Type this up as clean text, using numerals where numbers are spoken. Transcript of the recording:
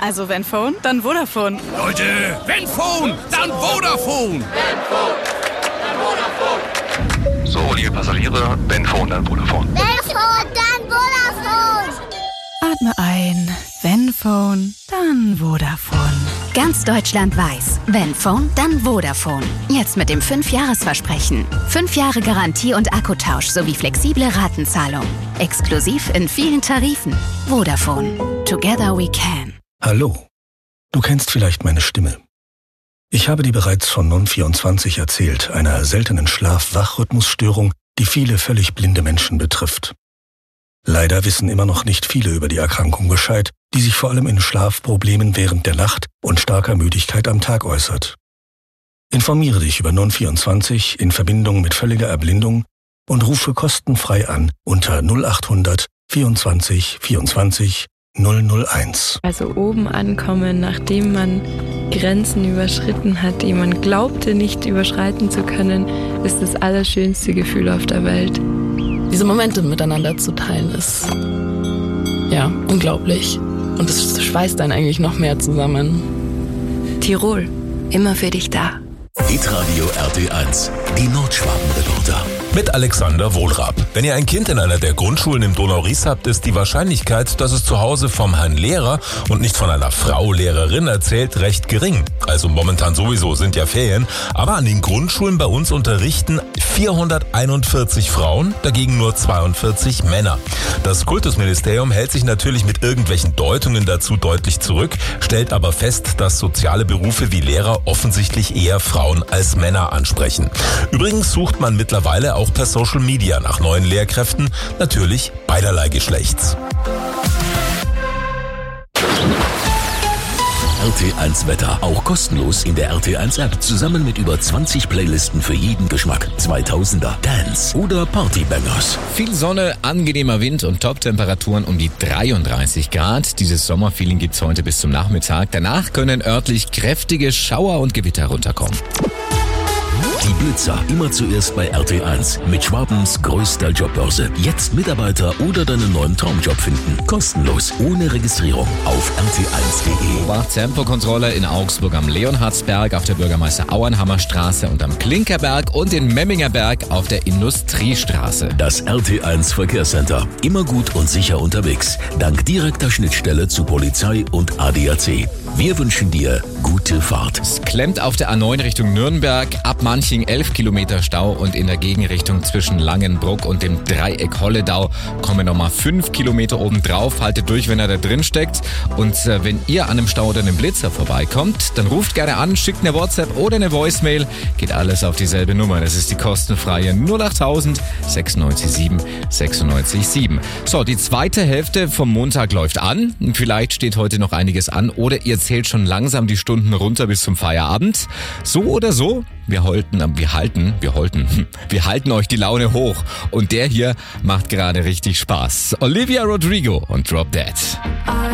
Also wenn Phone, dann Vodafone. Leute, wenn Phone, dann Vodafone. So, liebe Passagiere, wenn Phone, dann Vodafone. Wenn Phone, dann Vodafone. Atme ein. Wenn Phone, dann Vodafone. Ganz Deutschland weiß, wenn Phone, dann Vodafone. Jetzt mit dem 5-Jahres-Versprechen. 5 Jahre Garantie und Akkutausch sowie flexible Ratenzahlung. Exklusiv in vielen Tarifen. Vodafone. Together we can. Hallo. Du kennst vielleicht meine Stimme. Ich habe dir bereits von Non24 erzählt, einer seltenen Schlaf-Wach-Rhythmusstörung, die viele völlig blinde Menschen betrifft. Leider wissen immer noch nicht viele über die Erkrankung Bescheid, die sich vor allem in Schlafproblemen während der Nacht und starker Müdigkeit am Tag äußert. Informiere dich über Non24 in Verbindung mit völliger Erblindung und rufe kostenfrei an unter 0800 24 24 001. Also oben ankommen, nachdem man Grenzen überschritten hat, die man glaubte nicht überschreiten zu können, ist das allerschönste Gefühl auf der Welt. Diese Momente miteinander zu teilen, ist ja unglaublich. Und es schweißt dann eigentlich noch mehr zusammen. Tirol, immer für dich da. Hitradio RT1, die Nordschwaben-Reporter. Mit Alexander Wohlrab. Wenn ihr ein Kind in einer der Grundschulen im Donau-Ries habt, ist die Wahrscheinlichkeit, dass es zu Hause vom Herrn Lehrer und nicht von einer Frau Lehrerin erzählt, recht gering. Also momentan sowieso sind ja Ferien. Aber an den Grundschulen bei uns unterrichten 441 Frauen, dagegen nur 42 Männer. Das Kultusministerium hält sich natürlich mit irgendwelchen Deutungen dazu deutlich zurück, stellt aber fest, dass soziale Berufe wie Lehrer offensichtlich eher Frauen als Männer ansprechen. Übrigens sucht man mittlerweile auch per Social Media nach neuen Lehrkräften, natürlich beiderlei Geschlechts. RT1 Wetter, auch kostenlos in der RT1 App, zusammen mit über 20 Playlisten für jeden Geschmack. 2000er, Dance oder Partybangers. Viel Sonne, angenehmer Wind und Top-Temperaturen um die 33 Grad. Dieses Sommerfeeling gibt's heute bis zum Nachmittag. Danach können örtlich kräftige Schauer und Gewitter runterkommen. Die Blitzer, immer zuerst bei RT1 mit Schwabens größter Jobbörse. Jetzt Mitarbeiter oder deinen neuen Traumjob finden. Kostenlos, ohne Registrierung auf rt1.de. Tempokontrolle in Augsburg am Leonhardsberg, auf der Bürgermeister Auernhammer Straße und am Klinkerberg und in Memminger Berg auf der Industriestraße. Das RT1 Verkehrscenter. Immer gut und sicher unterwegs. Dank direkter Schnittstelle zu Polizei und ADAC. Wir wünschen dir gute Fahrt. Es klemmt auf der A9 Richtung Nürnberg, ab Manching 11 Kilometer Stau und in der Gegenrichtung zwischen Langenbruck und dem Dreieck Holledau kommen nochmal 5 Kilometer obendrauf. Haltet durch, wenn er da drin steckt. Und wenn ihr an einem Stau oder einem Blitzer vorbeikommt, dann ruft gerne an, schickt eine WhatsApp oder eine Voicemail. Geht alles auf dieselbe Nummer. Das ist die kostenfreie 08000 967 967. So, die zweite Hälfte vom Montag läuft an. Vielleicht steht heute noch einiges an oder ihr zählt schon langsam die Stunden runter bis zum Feierabend. So oder so, wir halten euch die Laune hoch. Und der hier macht gerade richtig Spaß. Olivia Rodrigo und Drop Dead.